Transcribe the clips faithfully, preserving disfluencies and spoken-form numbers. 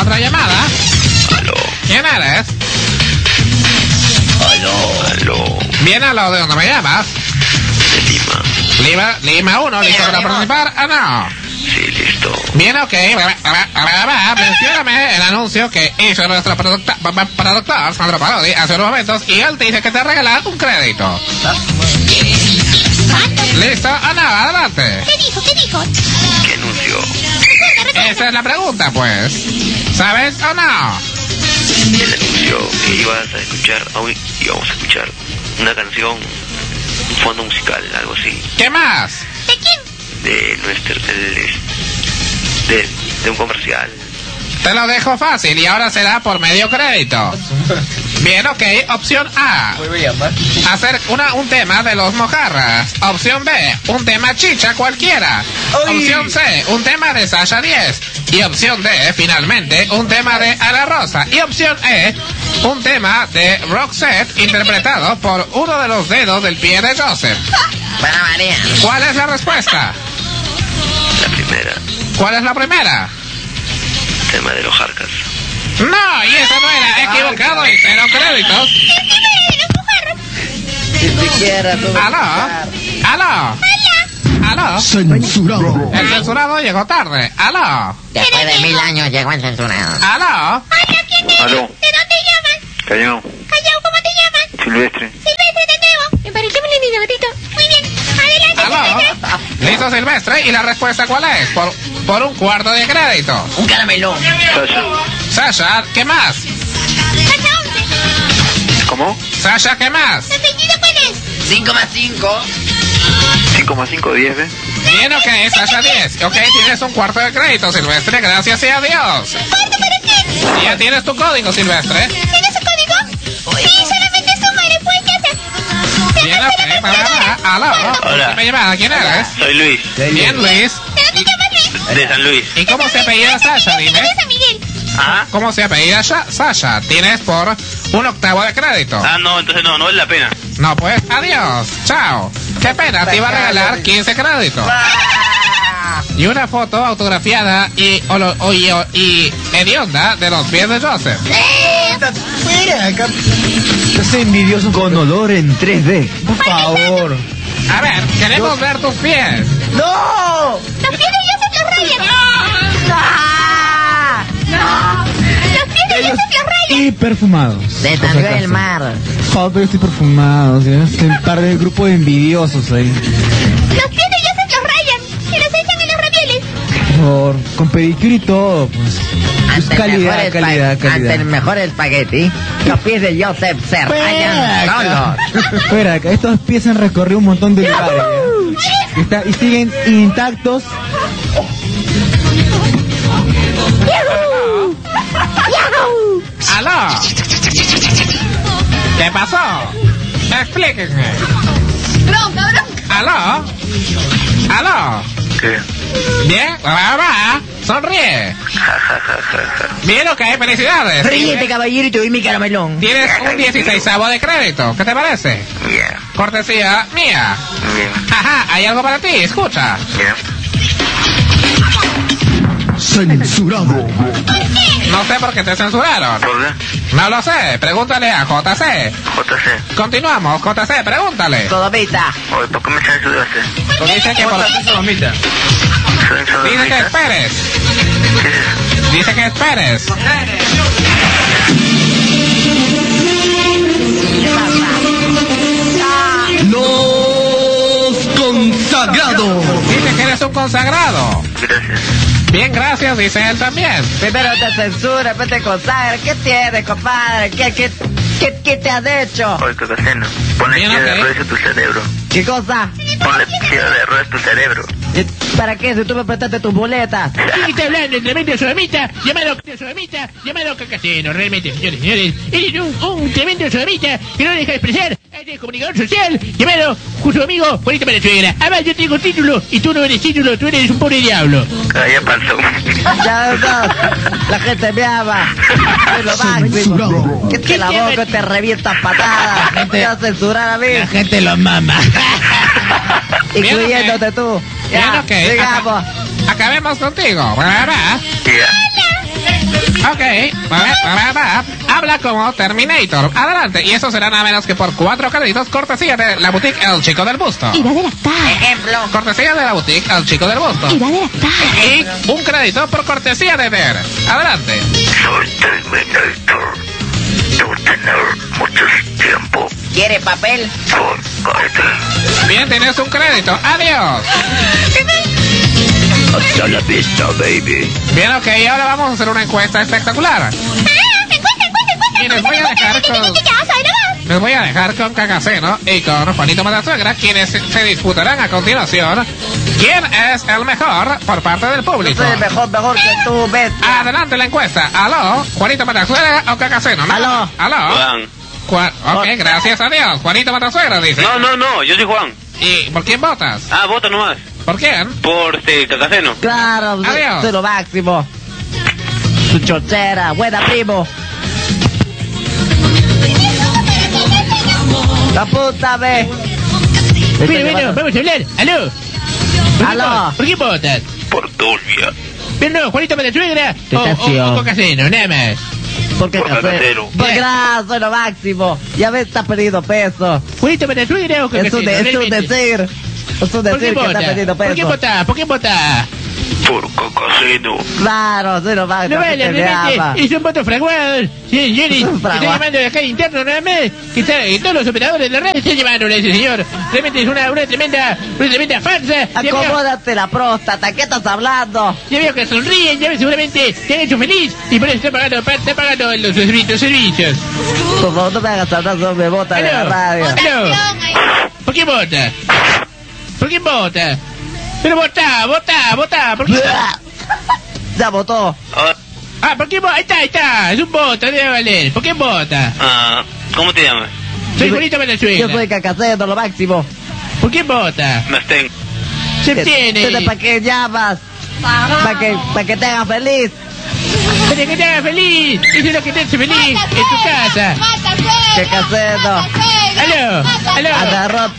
Otra llamada. Aló. ¿Quién eres? Aló. Aló. Bien, aló, ¿de dónde me llamas? De Lima. Lima, Lima uno, ¿listo para participar? Ah, no. Sí, listo. Bien, ok. Mencióname el anuncio que hizo nuestro productor, Sandro Parodi, hace unos momentos, y él te dice que te regala un crédito. ¿Listo? Ah, no, adelante. ¿Qué dijo? ¿Qué dijo? ¿Qué anuncio? Esa es la pregunta, pues. ¿Sabes o no? El anuncio que ibas a escuchar, hoy íbamos a escuchar una canción, un fondo musical, algo así. ¿Qué más? ¿De quién? De nuestro, del, de, de un comercial. Te lo dejo fácil y ahora será por medio crédito. Bien, ok. Opción A. Hacer una, un tema de los Mojarras. Opción B. Un tema chicha cualquiera. Ay. Opción C. Un tema de Sasha diez. Y opción D. Finalmente, un tema de Ana Rosa. Y opción E. Un tema de Roxette interpretado por uno de los dedos del pie de Joseph. Para María. ¿Cuál es la respuesta? La primera, ¿Cuál es la primera? tema de los Jarcas. No, y esa no era. Equivocado y cero créditos. Si siquiera tú. ¿Aló? ¿Aló? ¿Aló? Censurado. El censurado llegó tarde. ¿Aló? Después de mil años llegó el censurado. ¿Aló? Hola, ¿quién eres? Aló. ¿De dónde llamas? Callao. Callao, ¿cómo te llamas? Silvestre. Silvestre de nuevo. Me pareció muy lindo, gatito. Muy bien. Adelante, ¿Aló? Silvestre. ¿Listo, Silvestre? ¿Y la respuesta cuál es? Por, por un cuarto de crédito. Un caramelón. Sasha. Sasha, ¿qué más? Sasha once. ¿Cómo? Sasha, ¿qué más? ¿Tu apellido cuál es? cinco más cinco. cinco más cinco, diez, ¿ves? Bien, ok, Sasha diez. Ok, tienes un cuarto de crédito, Silvestre. Gracias y adiós. ¿Cuánto para qué? Y ya tienes tu código, Silvestre. ¿Tienes su código? Sí, solamente sumar, pues, ¿qué haces? Bien, ok, va, va, va. ¿Aló? Hola. ¿Qué me llamas? ¿Quién eres? Soy Luis, Bien, Luis. ¿De dónde llamas, Luis? de San Luis. ¿Y cómo se apellida Sasha? Mi Dime. nombre es San Miguel. ¿Ah? ¿Cómo se apellida Sha- Sasha? Tienes por un octavo de crédito. Ah, no, entonces no, no vale la pena. No, pues, adiós. Chao. Qué pena, te iba a regalar quince créditos. Y una foto autografiada y, olo- o- y, o- y hedionda de los pies de Joseph. Fuera, acá. Estás envidioso con olor en tres D. Por favor. A ver, queremos ver tus pies. ¡No! Los pies de Joseph los rayan. ¡No! ¡No! Los pies de Joseph los rayan. Y perfumados. Se por si salió el acaso. mar. Joder, pero estoy perfumado. ¿Sí? Este par de grupo de envidiosos ahí. Los pies de Joseph los rayan. Y los echan en los ravioles. Por favor, con pedicure y todo, pues. Pues Ante el calidad, mejor calidad, espa- Ante el calidad. mejor espagueti, los pies de Joseph se rayan solos. Espera, acá estos pies han recorrido un montón de lugares. ¿ya? Y, está- y siguen intactos. ¡Aló! ¿Qué pasó? Explíquenme. Bronca, bronca. ¿Aló? ¿Aló? ¿Qué? ¿Bien? Va, va. Sonríe. Ja, ja, ja, ja, ja. Bien, ok, felicidades. Ríete, caballerito, y mi caramelón. Tienes un dieciseisavo de crédito. ¿Qué te parece? Yeah, Cortesía mía. bien, Ajá, hay algo para ti, escucha. bien. Censurado. No sé por qué te censuraron. ¿Por qué? No lo sé, pregúntale a J C. J C. Continuamos, J C, pregúntale. Todavita. Oye, ¿por qué me censuraste? Dice que por... Dice que esperes. ¿Qué es eso? Dice que esperes. Los consagrados. Dice que eres un consagrado. Gracias. Bien, gracias, dice él también. Primero te censura, después te consagra. ¿Qué tienes, compadre? ¿Qué, qué, qué, qué te has hecho? Oye, Cacaceno, ponle Bien, silla de ok. ruedas a tu cerebro. ¿Qué cosa? Ponle silla de ruedas a tu cerebro. ¿Y ¿Para qué? Si tú me prestaste tus boletas. ¿Quién está hablando? El tremendo sodamita, llamado sodamita, llamado cacaceno, realmente, señores, señores. Eres un, un tremendo sodamita que no deja de expresar a este comunicador social llamado su amigo Juanito Venezuela. Además, yo tengo título y tú no eres título, tú eres un pobre diablo. Calla, panzón. Ya no, la gente me ama. Es lo máximo. Que te la boca te revientas patadas. Te vas a censurar a mí. gente lo mama. Incluyéndote tú. Bien, Ya, ok. digamos. Aca- Acabemos contigo. ¿Verdad? Ya. Ok, habla como Terminator. Adelante, y eso será nada menos que por cuatro créditos, cortesía de la boutique El Chico del Busto. Irá de lactar. Ejemplo. Cortesía de la boutique El Chico del Busto. Irá de lactar. Y un crédito por cortesía de Der. Adelante. Soy Terminator. Debo tener mucho tiempo. ¿Quiere papel? Por cállate. Bien, tienes un crédito. Adiós. Hasta la vista, baby. Bien, ok, ahora vamos a hacer una encuesta espectacular. Y les voy a dejar con... Les voy a dejar con Cacaceno y con Juanito Matasuegra, quienes se disputarán a continuación quién es el mejor por parte del público. Yo soy el mejor, mejor que tú, bestia. Adelante la encuesta. ¿Aló? ¿Juanito Matasuegra o Cacaceno? ¿No? Aló. ¿Aló? Juan. Juan. Ok, gracias a Dios. Juanito Matasuegra dice. No, no, no, yo soy Juan. ¿Y por quién votas? Ah, vota nomás. ¿Por quién? Por este Cacaceno. Claro, soy, Adiós. soy lo máximo. Su chochera, buena primo. La puta, ve. Pero bueno, vamos a hablar. ¿Aló? ¿Por qué Aló. vo- ¿Por qué votas? Por turbia. Pero no, Juanito Matasuegra o, o, Tentación. o Cacaceno, nada más. ¿Por qué Por café? Cacacero. Pues gracias, soy lo máximo. Ya ves, está perdiendo peso. ¿Juanito Matasuegra o Es Cacaceno? un, de- es un Realmente. decir. Es un ¿Por qué decir que está vota? perdiendo ¿Por qué peso. vota? ¿Por qué vota? Por Cacaceno. Claro, soy lo máximo. No vale, que me ama. realmente es un voto fraguado. Sí, Jenny, Un está fraguado. llamando de acá interno nada más. Que, está, que todos los operadores de la red están llevándole a ese señor. Realmente es una, una tremenda, una tremenda farsa. Ya veo, Acomódate la próstata, ¿qué estás hablando? ya veo que sonríen, ya veo seguramente te han hecho feliz y por eso está pagando, pa- está pagando los servicios. servicios. Por favor, no me hagas hablar sobre bota de la Aló, radio. aló. ¿Por qué vota? ¿Por qué vota? Pero vota, vota, vota. ¿Por qué vota? Ya votó. Ah, Ah, ¿por qué vota? Ahí está, ahí está. Es un voto, debe valer. ¿Por qué vota? ah, ¿cómo te llamas? Soy Yo- Juanito Yo Matasuegra. soy Cacaceno, lo máximo. ¿Por qué vota? Me abstengo. Se tiene. ¿Para qué llamas? Para que, pa' que te hagas feliz. Para que te haga feliz. Eso es lo que te hace feliz en tu casa. Cacaceno. Aló, aló. Agarró.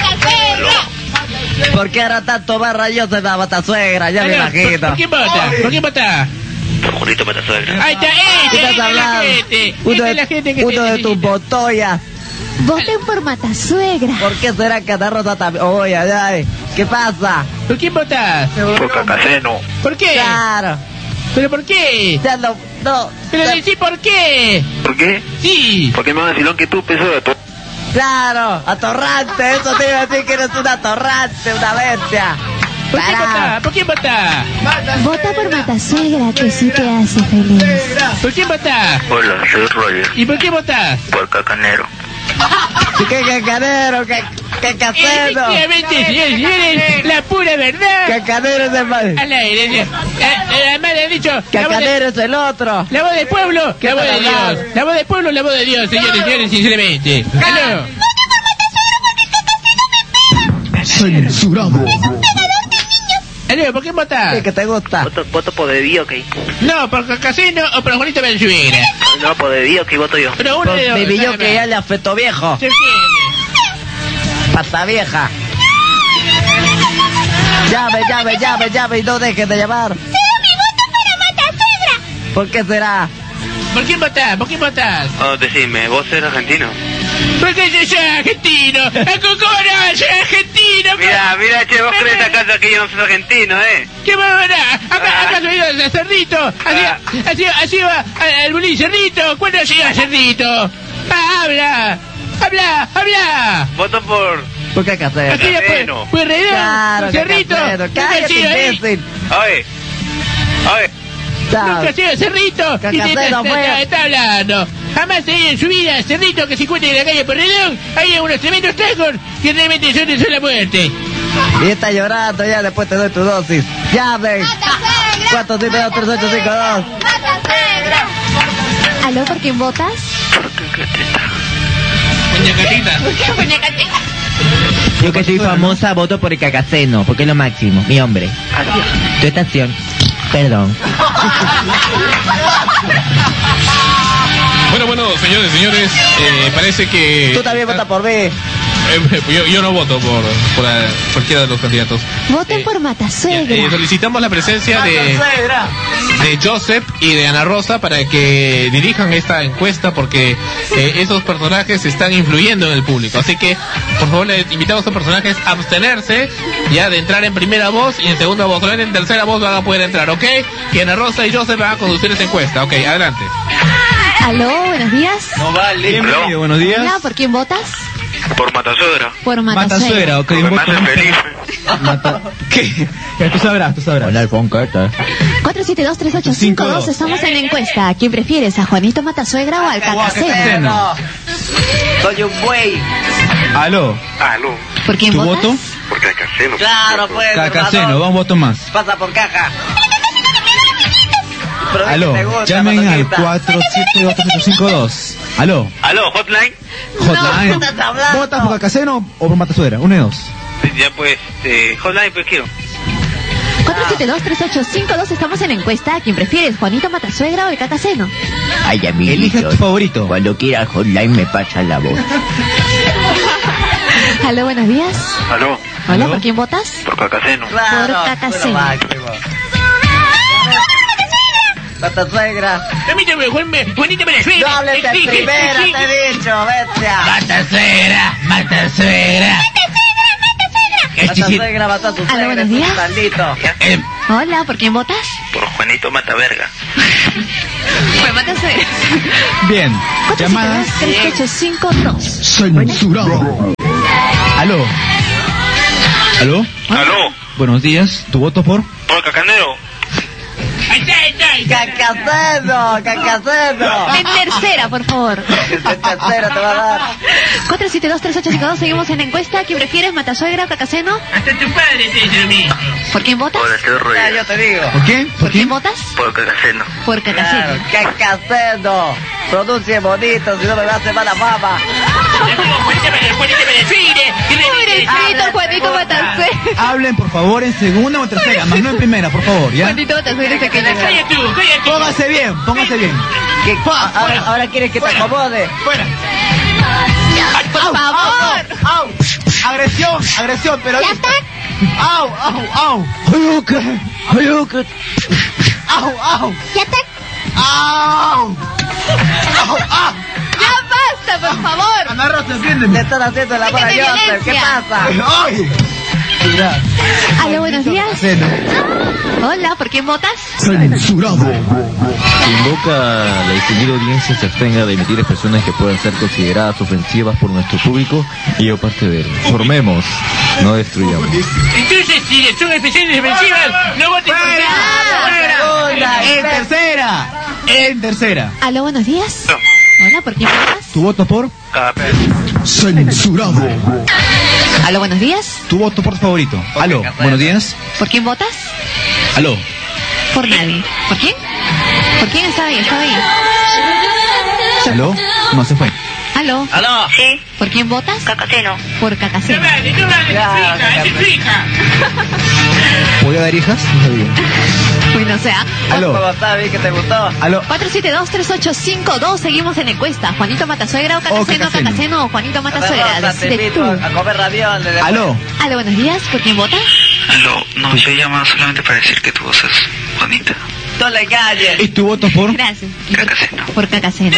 ¿Por qué era tanto más rayoso en la batasuegra? Ya me Aló, ¿Por, imagino. ¿por quién vota? ¿Por quién vota? Por Juanito Matasuegra. Ahí está, ¿Qué esta, estás esta es la hablando? gente. Uno Esta de, es la gente que uno se de tus necesita. botoyas. Voten por Matasuegra. ¿Por qué será que Ana Rosa también? Oye, ay, ay. ¿Qué pasa? ¿Por quién votás? Por Cacaceno. ¿Por qué? Claro. ¿Pero por qué? Ya no, no. Pero ya- decí por qué. ¿Por qué? Sí. Porque más vacilón que tú, peso de to- Claro, atorrante. Eso te iba a decir que eres un atorrante, una bestia. ¿Por quién Pará. votás? ¿Por quién votás? Vota por Matasuegra, que sí te hace feliz. ¿Por quién votás? Hola, soy Roger. ¿Y por qué votás? Por Cacanero. ¿Qué cacanero? ¿Qué, qué casero? Efectivamente, señores y señores, la pura verdad. Cacanero es el mal. Al aire. eh, eh, Además le han dicho... la voz de- Cacanero es el otro. La voz del pueblo, ¿Qué la voz de estás Dios. hablando? La voz del pueblo, la voz de Dios, señores y señores, sinceramente. Aló. Censurado. Aló, ¿por qué votás? ¿Qué que te gusta? Voto, voto por de Dios, ok. No, por Cacaceno o por Juanito Matasuegra. No, por de Dios, que voto yo. Pero uno Por de dos. mi billo nada que más. ya le afectó viejo. Se entiende. Pata vieja. Llame, llame, llame, llame y no dejes de llamar. ¿Por qué será? ¿Por quién votás? ¿Por quién votás? Oh, decime, ¿vos eres argentino? Porque yo soy argentino. ¿Cómo no? Soy argentino. Mira, mira, che, vos crees acaso que yo no soy argentino, ¿eh? ¿Qué va a ver? Acá, acá has oído de Cerrito. Así, así, así va al bulín Cerrito. ¿Cuándo llega Cerrito? Ah, habla. Habla, habla. Voto por... ¿Por qué casero? Aquí después. Cacaceno. Pueyrredón. Claro, que Cerrito. casero. Nunca Cállate, sido ahí. imbécil. Oye, oye, Chao. Nunca sido Cerrito. Y te Cacaceno está, fue. está, está hablando. Jamás se en su vida Cerrito que se encuentra en la calle Pueyrredón. Hay unos tremendos tacos que realmente son de sola muerte. Y está llorando, ya después te doy tu dosis. Llamen. cuatro siete dos tres ocho cinco dos. ¿Aló, por quién votas? Muñecatita. Yo que soy famosa voto por el Cacaceno, porque es lo máximo, mi hombre. Tu estación. Perdón. Bueno, bueno, señores, señores, eh, parece que... Tú también vota por mí. Eh, yo, yo no voto por, por eh, cualquiera de los candidatos. Voten Eh, por Matasuegra. Eh, solicitamos la presencia de, de Joseph y de Ana Rosa para que dirijan esta encuesta porque eh, esos personajes están influyendo en el público. Así que, por favor, les invitamos a estos personajes a abstenerse ya de entrar en primera voz y en segunda voz. Solamente en tercera voz van a poder entrar, ¿ok? Y Ana Rosa y Joseph van a conducir esta encuesta. Ok, adelante. Aló, buenos días. No vale. Bienvenido, buenos días. Hola, ¿por quién votas? Por Matasuegra. Por Matasuegra, Matasuegra. ok. Porque un me voto hace más. feliz. Mata... ¿Qué? Ya, tú sabrás, tú sabrás. Hola, Alfonso. cuatro siete dos, tres ocho cinco dos. Estamos en la encuesta. ¿A quién prefieres? ¿A Juanito Matasuegra o al Cacaceno? Cacaceno. Soy un buey. Aló, Aló. ¿Por quién ¿tu votas? voto? Porque Cacaceno. Claro, pues. Cacaceno, hermano. va un voto más. Pasa por caja. Pero Aló, te gusta, llamen al matosita. cuatro siete dos tres ocho cinco dos. Aló, Aló, hotline. hotline. No, ¿qué estás hablando? ¿Votas por Cacaceno o por Matasuegra? Uno de dos. Ya pues, eh, hotline, pues quiero. cuatro siete dos, tres ocho cinco dos. Estamos en la encuesta. ¿A quién prefieres? ¿Juanito Matasuegra o el Cacaceno? Ay, amiguito. Elige tu favorito. Cuando quiera hotline me pasa la voz. Aló, buenos días. Aló. Hola, ¿Aló? ¿por quién votas? Por Cacaceno. Claro, Por Cacaceno. fue lo máximo. Matasuegra. Permíteme, Juanme, Juanito Matasuegra. No hables de Exige, primera, exige. te he dicho, bestia. Matasuegra, Matasuegra. Matasuegra mató a su Aló, suegra, buenos es días. un maldito. Eh, Hola, ¿por quién votas? Por Juanito Mataverga. Por Matasuegra. Bien, llamadas. cuatro siete dos, tres ocho cinco dos. Censurado. Aló. Aló. Aló. Buenos días, ¿tu voto por? Por Cacanero. ahí está, ahí está, ahí está. Cacaceno, cacaceno. En tercera, por favor. De tercera te va a dar. cuatro siete dos, tres ocho cinco dos. Seguimos en la encuesta. ¿Quién prefieres? ¿Matasuegra o Cacaceno? Hasta tu padre te dice lo mismo. ¿Por quién votas? Por el señor Ya, Roger. yo te digo. ¿Por quién? ¿Por quién votas? Por Cacaceno. Por Claro, Cacaceno. cacaceno. Pronuncie bonito, si no me va a hacer mala fama. Juanito Matasuegra. Pobrecito Juanito Matasuegra. Hablen, por favor, en segunda o en tercera, más no en primera, por favor, ¿ya? Juanito Matasuegra se queda. Calla tú, calla tú. Póngase bien, póngase bien. ¿Qué? Ahora, ahora quieres que te acomode. Fuera. Por favor. ¡Au! Agresión, agresión, pero... Ya está. ¡Au, au, au! ¡Ayuque! ¡Ayuque! ¡Au, au! Ya está. ¡Au! ¡Au, au! Ya basta, por favor. Ana Rosa, Le entiéndeme. están haciendo la mano a Déjate Joseph. ¿Qué violencia. pasa? ¡Ay! Mira. Aló, buenos días. Cena. Hola, ¿por quién votas? Censurado. Invoca a la distinguida audiencia se abstenga de emitir expresiones que puedan ser consideradas ofensivas por nuestro público y yo parte de él. Formemos, no destruyamos. Entonces, si son especiales defensivas, no voten por Segunda, En tercera. En tercera. Aló, buenos días. Hola, ¿por quién votas? ¿Tu voto por? Cacaceno. Censurado. Aló, buenos días. ¿Tu voto por favorito? Aló, buenos días. ¿Por quién votas? Aló. Por nadie. ¿Por quién? ¿Por quién estaba ahí? Estaba ahí. ¿Aló? No, se fue. Aló. ¿Aló? Sí. ¿Por quién votas? Cacaceno. Por No Cacaceno. vale, no vale, Ya, es tu hija, es tu hija. ¿Podría dar hijas? No sabía. Bueno, o sea. Aló. ¿Cómo está? Vi que te gustó. Aló. cuatro siete dos, tres ocho cinco dos. Seguimos en encuesta. ¿Juanito Matasuegra o Cacaceno? Cacaceno. Cacaceno o Juanito Matasuegra. Rosa, te Decide invito tú. a comer ravioles. de- Aló. Aló, buenos días. ¿Por quién votas? Aló. No, yo llamo solamente para decir que tu voz es bonita. No le engañes. ¿Y tu voto por? Gracias. ¿Y por, Cacaceno. por Cacaceno.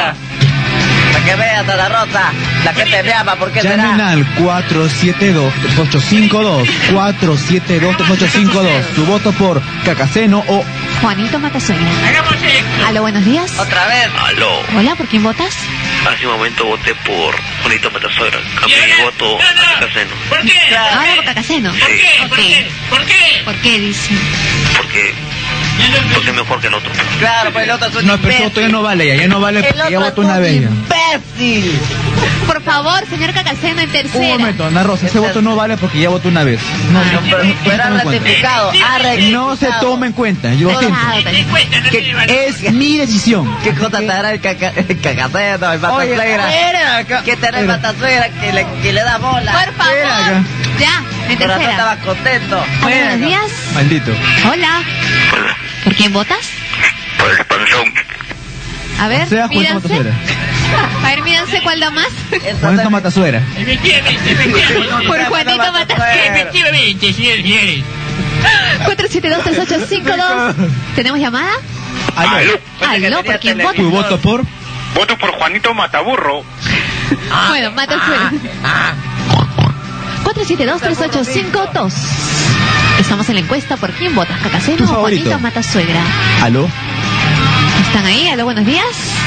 Para que veas a la Rosa. La gente me ama. ¿Por qué Llamen será? al cuatro siete dos, tres ocho cinco dos. cuatro siete dos, tres ocho cinco dos. Tu voto por Cacaceno o... Juanito Matasuegra. Hagamos esto. Aló, buenos días. Otra vez. Aló. Hola, ¿por quién votas? Hace un momento voté por Juanito Matasuegra. Cambié mi voto a Cacaceno. ¿Por qué? Ahora por Cacaceno. ¿Por qué? ¿Por Ok. qué? ¿Por qué? ¿Por qué dice? Porque, porque es mejor que el otro. Claro, pues el otro es un No, pero ese voto ya no vale, ya, ya no vale, El porque ya otro votó es una un vez ya. imbécil. Por favor, señor Cacaceno, en Un tercera. momento, Ana Rosa, ese voto no vale porque ya votó una vez. No, Ay, no, no, pero, Pero no se ha toma en cuenta. rectificado. Ha rectificado. No se toma en cuenta, yo lo siento. Claro, Me cuenta, no tiene valor. Que es mi decisión. ¿Qué cosa te hará el, caca, el cacaceno, el matasuegra? espera acá. ¿Qué tenés Espera. matasuegra que le, que le da bola? Por favor. Espera acá. Ya, en Pero no tercera. estaba contento. Hola, buenos días. Maldito. Hola. ¿Por quién votas? Por el panzón. A ver, O sea, Juanito pídanse. Matasuegra. A ver, mírense cuál da más. Juanito Matasuegra. Efectivamente, efectivamente. Por Juanito Matasuegra. Efectivamente, señores, señores. cuatro siete dos, tres ocho cinco dos. ¿Tenemos llamada? Aló. Aló, ¿por quién vota? ¿Tu voto por? Voto por Juanito Mataburro. Bueno, Matasuegra. cuatro siete dos, tres ocho cinco dos. Estamos en la encuesta. ¿Por quién votas? ¿Cacaceno ¿Tu o favorito? Juanito Matasuegra? Aló. ¿Están ahí? Aló, buenos días.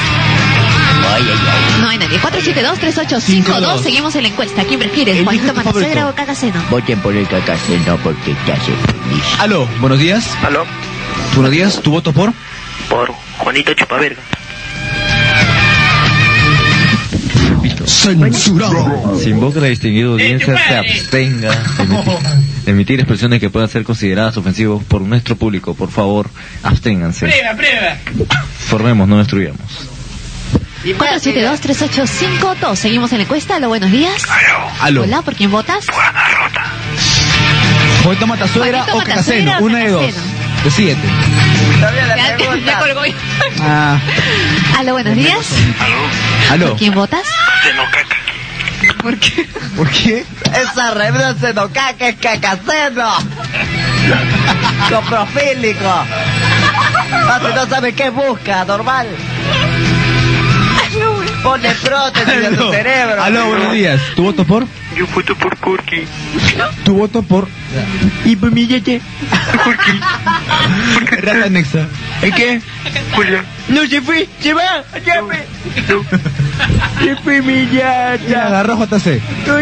No hay nadie. cuatro siete dos, tres ocho cinco dos. Seguimos en la encuesta. ¿Quién prefieres? Elige ¿Juanito tu Matasuegra favorito. o Cacaceno? Voten por el Cacaceno porque te hace feliz. Aló. Buenos días. Aló, Buenos días. ¿Tu voto por? por Juanito Chupaverga. Censurado. Se invoca a la distinguida audiencia se abstenga de emitir, de emitir expresiones que puedan ser consideradas ofensivas por nuestro público. Por favor, absténganse. Prueba, prueba. Formemos, no destruyamos. cuatro siete dos, tres ocho cinco dos. Seguimos en la encuesta. Aló, buenos días. Aló. Hola, ¿por quién votas? Juanito Matasuegra Juanito o Cacaceno. Matasuegra o Una de dos. Cacaceno. Decídete. Todavía la Ya, pregunta. ya colgó. Ah. Aló, buenos días. Aló. ¿Por quién votas? Senocaca. ¿Por qué? ¿Por qué? Esa revista se no caca, es Cacaceno. Coprofílico. Ah, si no sabe qué busca, normal. Pone prótesis en tu Aló. cerebro. Aló, buenos días. ¿Tu voto por? Yo voto por Corky. Tu voto por. Y por mi yeye. Rata anexa. ¿Y qué? Julia. No se fue, se va, ya me. Se fue mi yaya. Agarró J C.